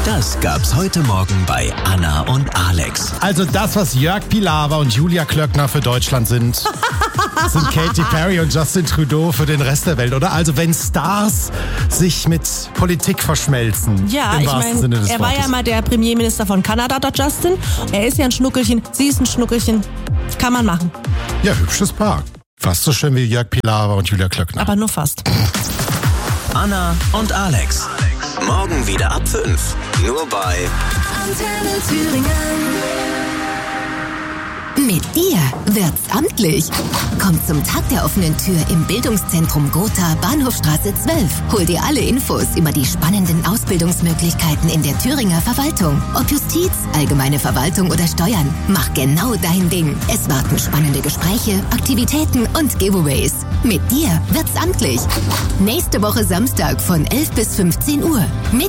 Das gab's heute Morgen bei Anna und Alex. Also das, was Jörg Pilawa und Julia Klöckner für Deutschland sind, sind Katy Perry und Justin Trudeau für den Rest der Welt, oder? Also wenn Stars sich mit Politik verschmelzen. Ja, ich meine, er war ja mal der Premierminister von Kanada, der Justin. Er ist ja ein Schnuckelchen, sie ist ein Schnuckelchen. Kann man machen. Ja, hübsches Paar. Fast so schön wie Jörg Pilawa und Julia Klöckner. Aber nur fast. Anna und Alex. Morgen wieder ab 5. Nur bei Antenne Thüringen. Mit dir wird's amtlich. Komm zum Tag der offenen Tür im Bildungszentrum Gotha, Bahnhofstraße 12. Hol dir alle Infos über die spannenden Ausbildungsmöglichkeiten in der Thüringer Verwaltung. Ob Justiz, allgemeine Verwaltung oder Steuern. Mach genau dein Ding. Es warten spannende Gespräche, Aktivitäten und Giveaways. Mit dir wird's amtlich. Nächste Woche Samstag von 11 bis 15 Uhr. Mit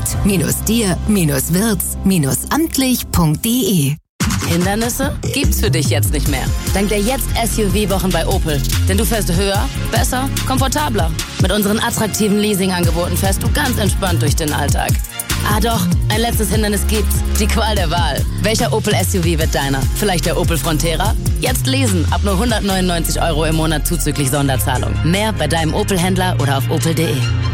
-dir-wirts-amtlich.de. Hindernisse gibt's für dich jetzt nicht mehr. Dank der Jetzt-SUV-Wochen bei Opel. Denn du fährst höher, besser, komfortabler. Mit unseren attraktiven Leasingangeboten fährst du ganz entspannt durch den Alltag. Ah doch, ein letztes Hindernis gibt's. Die Qual der Wahl. Welcher Opel-SUV wird deiner? Vielleicht der Opel Frontera? Jetzt lesen, ab nur 199 € im Monat zuzüglich Sonderzahlung. Mehr bei deinem Opel-Händler oder auf opel.de.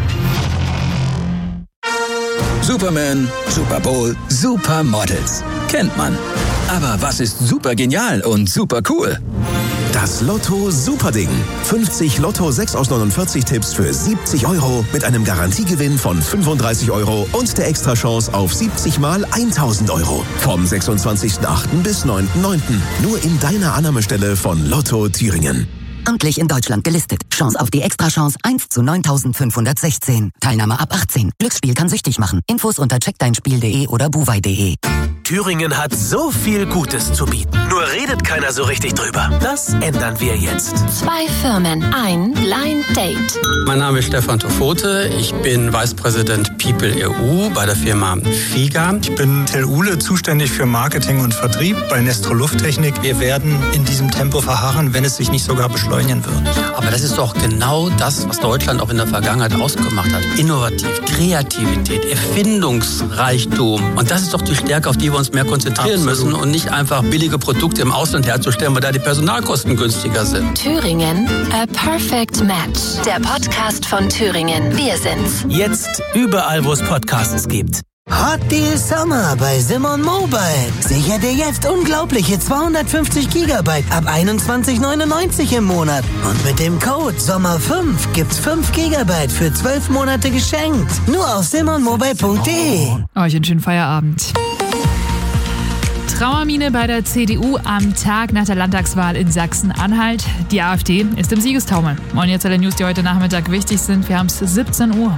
Superman, Super Bowl, Supermodels. Kennt man. Aber was ist super genial und super cool? Das Lotto Superding. 50 Lotto 6 aus 49 Tipps für 70 € mit einem Garantiegewinn von 35 € und der Extrachance auf 70 mal 1000 €. Vom 26.08. bis 9.09. Nur in deiner Annahmestelle von Lotto Thüringen. Amtlich in Deutschland gelistet. Chance auf die Extrachance 1 zu 9.516. Teilnahme ab 18. Glücksspiel kann süchtig machen. Infos unter checkdeinspiel.de oder buwei.de. Thüringen hat so viel Gutes zu bieten. Nur redet keiner so richtig drüber. Das ändern wir jetzt. 2 Firmen, ein Blind Date. Mein Name ist Stefan Tofote. Ich bin Vice President People EU bei der Firma FIGA. Ich bin Till Uhle, zuständig für Marketing und Vertrieb bei Nestro Lufttechnik. Wir werden in diesem Tempo verharren, wenn es sich nicht sogar beschleunigen wird. Aber das ist doch genau das, was Deutschland auch in der Vergangenheit ausgemacht hat. Innovativ, Kreativität, Erfindungsreichtum. Und das ist doch die Stärke, auf die wir uns mehr konzentrieren müssen und nicht einfach billige Produkte im Ausland herzustellen, weil da die Personalkosten günstiger sind. Thüringen, a perfect match. Der Podcast von Thüringen. Wir sind's. Jetzt überall, wo es Podcasts gibt. Hot Deal Summer bei Simon Mobile. Sicher dir jetzt unglaubliche 250 GB ab 21,99 im Monat. Und mit dem Code SOMMER5 gibt's 5 GB für 12 Monate geschenkt. Nur auf simonmobile.de. Euch einen schönen Feierabend. Trauermine bei der CDU am Tag nach der Landtagswahl in Sachsen-Anhalt. Die AfD ist im Siegestaumel. Und jetzt alle News, die heute Nachmittag wichtig sind. Wir haben es 17 Uhr.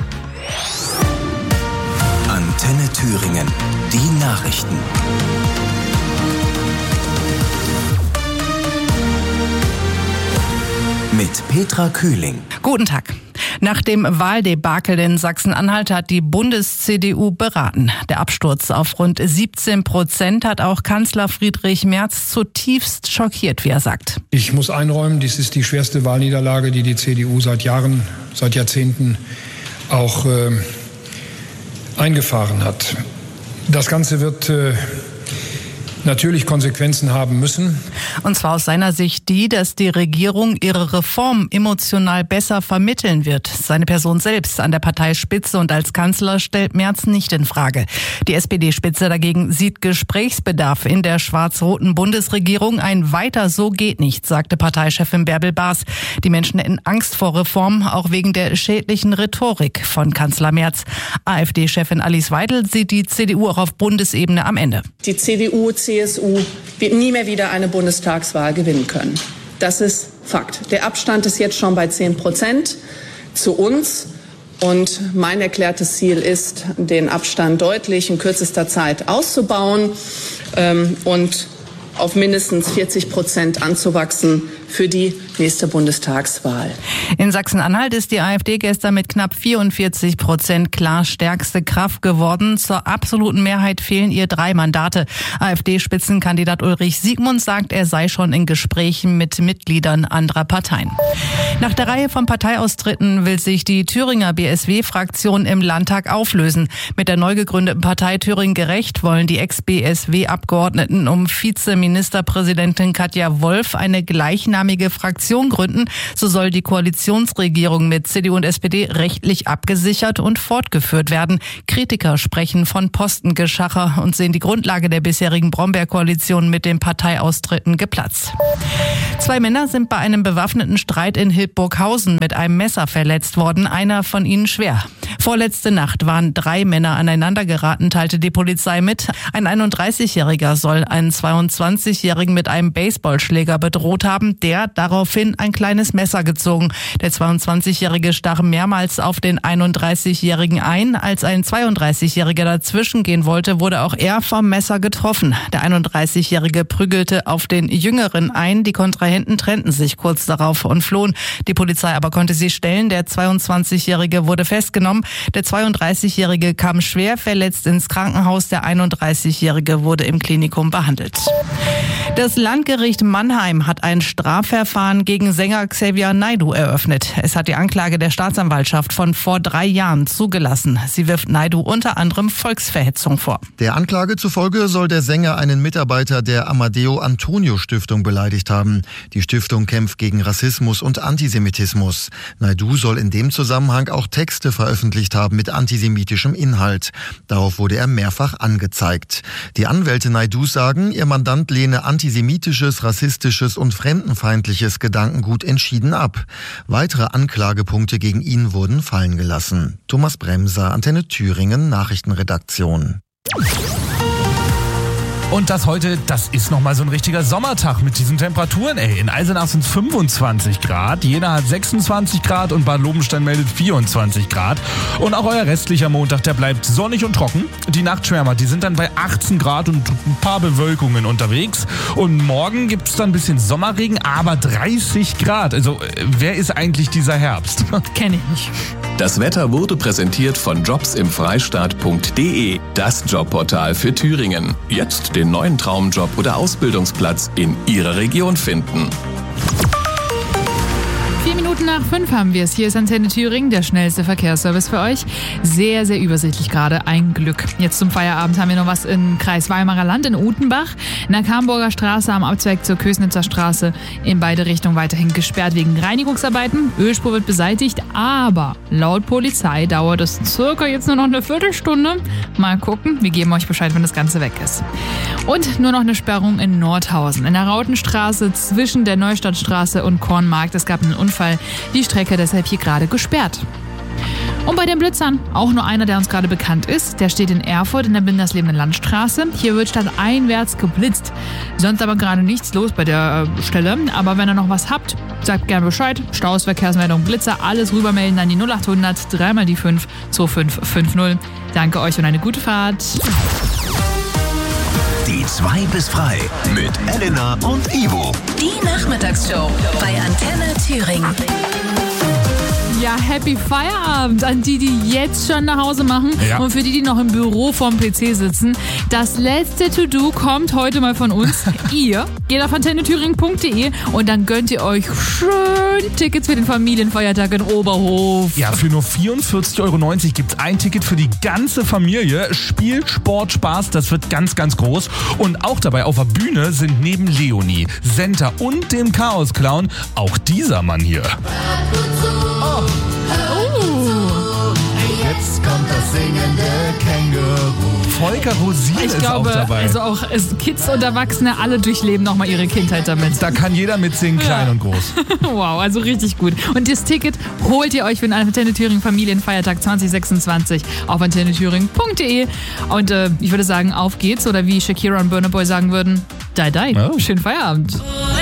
Antenne Thüringen. Die Nachrichten. Mit Petra Kühling. Guten Tag. Nach dem Wahldebakel in Sachsen-Anhalt hat die Bundes-CDU beraten. Der Absturz auf rund 17% hat auch Kanzler Friedrich Merz zutiefst schockiert, wie er sagt. Ich muss einräumen, dies ist die schwerste Wahlniederlage, die die CDU seit Jahrzehnten auch eingefahren hat. Das Ganze wird natürlich Konsequenzen haben müssen. Und zwar aus seiner Sicht die, dass die Regierung ihre Reform emotional besser vermitteln wird. Seine Person selbst an der Parteispitze und als Kanzler stellt Merz nicht in Frage. Die SPD-Spitze dagegen sieht Gesprächsbedarf in der schwarz-roten Bundesregierung. Ein Weiter so geht nicht, sagte Parteichefin Bärbel Baas. Die Menschen hätten Angst vor Reformen, auch wegen der schädlichen Rhetorik von Kanzler Merz. AfD-Chefin Alice Weidel sieht die CDU auch auf Bundesebene am Ende. Die CDU, CSU wird nie mehr wieder eine Bundestagswahl gewinnen können. Das ist Fakt. Der Abstand ist jetzt schon bei 10% zu uns. Und mein erklärtes Ziel ist, den Abstand deutlich in kürzester Zeit auszubauen und auf mindestens 40% anzuwachsen für die nächste Bundestagswahl. In Sachsen-Anhalt ist die AfD gestern mit knapp 44% klar stärkste Kraft geworden. Zur absoluten Mehrheit fehlen ihr 3 Mandate. AfD-Spitzenkandidat Ulrich Siegmund sagt, er sei schon in Gesprächen mit Mitgliedern anderer Parteien. Nach der Reihe von Parteiaustritten will sich die Thüringer BSW-Fraktion im Landtag auflösen. Mit der neu gegründeten Partei Thüringen Gerecht wollen die Ex-BSW-Abgeordneten um Vizeministerpräsidentin Katja Wolf eine gleichnamige Fraktion gründen. So soll die Koalitionsregierung mit CDU und SPD rechtlich abgesichert und fortgeführt werden. Kritiker sprechen von Postengeschacher und sehen die Grundlage der bisherigen Brombeer-Koalition mit den Parteiaustritten geplatzt. 2 Männer sind bei einem bewaffneten Streit in Hildburghausen mit einem Messer verletzt worden, einer von ihnen schwer. Vorletzte Nacht waren 3 Männer aneinander geraten, teilte die Polizei mit. Ein 31-Jähriger soll einen 22-Jährigen mit einem Baseballschläger bedroht haben, der daraufhin ein kleines Messer gezogen. Der 22-Jährige stach mehrmals auf den 31-Jährigen ein. Als ein 32-Jähriger dazwischen gehen wollte, wurde auch er vom Messer getroffen. Der 31-Jährige prügelte auf den Jüngeren ein. Die Kontrahenten trennten sich kurz darauf und flohen. Die Polizei aber konnte sie stellen. Der 22-Jährige wurde festgenommen. Der 32-Jährige kam schwer verletzt ins Krankenhaus. Der 31-Jährige wurde im Klinikum behandelt. Das Landgericht Mannheim hat ein Strafverfahren gegen Sänger Xavier Naidoo eröffnet. Es hat die Anklage der Staatsanwaltschaft von vor 3 Jahren zugelassen. Sie wirft Naidoo unter anderem Volksverhetzung vor. Der Anklage zufolge soll der Sänger einen Mitarbeiter der Amadeo Antonio Stiftung beleidigt haben. Die Stiftung kämpft gegen Rassismus und Antisemitismus. Naidoo soll in dem Zusammenhang auch Texte veröffentlicht haben mit antisemitischem Inhalt. Darauf wurde er mehrfach angezeigt. Die Anwälte Naidoos sagen, ihr Mandant lehne antisemitisches, rassistisches und fremdenfeindliches Gedankengut entschieden ab. Weitere Anklagepunkte gegen ihn wurden fallen gelassen. Thomas Bremser, Antenne Thüringen, Nachrichtenredaktion. Und das heute, das ist nochmal so ein richtiger Sommertag mit diesen Temperaturen. In Eisenach sind 25 Grad, Jena hat 26 Grad und Bad Lobenstein meldet 24 Grad. Und auch euer restlicher Montag, der bleibt sonnig und trocken. Die Nachtschwärmer, die sind dann bei 18 Grad und ein paar Bewölkungen unterwegs. Und morgen gibt es dann ein bisschen Sommerregen, aber 30 Grad. Also wer ist eigentlich dieser Herbst? Kenne ich nicht. Das Wetter wurde präsentiert von jobsimfreistaat.de, das Jobportal für Thüringen. Jetzt den neuen Traumjob oder Ausbildungsplatz in Ihrer Region finden. 4:05 haben wir es. Hier ist Antenne Thüringen, der schnellste Verkehrsservice für euch. Sehr, sehr übersichtlich gerade. Ein Glück. Jetzt zum Feierabend haben wir noch was im Kreis Weimarer Land in Utenbach. In der Kamburger Straße am Abzweig zur Kösnitzer Straße in beide Richtungen weiterhin gesperrt wegen Reinigungsarbeiten. Ölspur wird beseitigt, aber laut Polizei dauert es circa jetzt nur noch eine Viertelstunde. Mal gucken. Wir geben euch Bescheid, wenn das Ganze weg ist. Und nur noch eine Sperrung in Nordhausen. In der Rautenstraße zwischen der Neustadtstraße und Kornmarkt. Es gab einen Unfall. Die Strecke deshalb hier gerade gesperrt. Und bei den Blitzern, auch nur einer, der uns gerade bekannt ist. Der steht in Erfurt in der Binderslebenden Landstraße. Hier wird stadteinwärts geblitzt. Sonst aber gerade nichts los bei der Stelle. Aber wenn ihr noch was habt, sagt gerne Bescheid. Staus, Verkehrsmeldung, Blitzer, alles rübermelden an die 0800 3 die 5 2550. Danke euch und eine gute Fahrt. Die 2 bis frei mit Elena und Ivo. Die Nachmittagsshow bei Antenne Thüringen. Ja, Happy Feierabend an die jetzt schon nach Hause machen und für die noch im Büro vorm PC sitzen. Das letzte To-Do kommt heute mal von uns. Ihr geht auf antennethüringen.de und dann gönnt ihr euch schön Tickets für den Familienfeiertag in Oberhof. Ja, für nur 44,90 € gibt's ein Ticket für die ganze Familie. Spiel, Sport, Spaß, das wird ganz, ganz groß. Und auch dabei auf der Bühne sind neben Leonie, Senta und dem Chaos-Clown auch dieser Mann hier. Jetzt kommt das singende Känguru. Volker Rosin ist auch dabei. Also auch Kids und Erwachsene, alle durchleben nochmal ihre Kindheit damit. Da kann jeder mitsingen, klein und groß. Wow, also richtig gut. Und das Ticket holt ihr euch für den Antenne Thüringen Familienfeiertag 2026 auf antennethüringen.de. Und ich würde sagen, auf geht's. Oder wie Shakira und Burna Boy sagen würden, die. Oh. Schönen Feierabend.